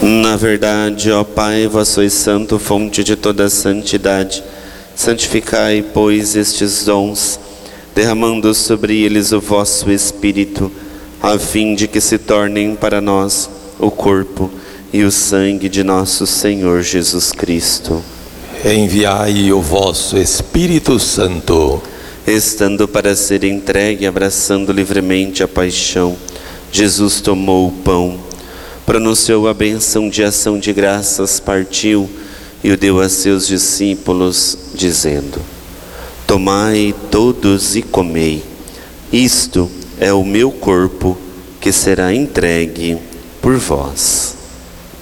Na verdade, ó Pai, vós sois santo, fonte de toda santidade. Santificai, pois, estes dons, derramando sobre eles o vosso Espírito, a fim de que se tornem para nós o corpo e o sangue de nosso Senhor Jesus Cristo. Enviai o vosso Espírito Santo. Estando para ser entregue, abraçando livremente a paixão, Jesus tomou o pão, pronunciou a bênção de ação de graças, partiu e o deu a seus discípulos, dizendo: Tomai todos e comei, isto é o meu corpo que será entregue por vós.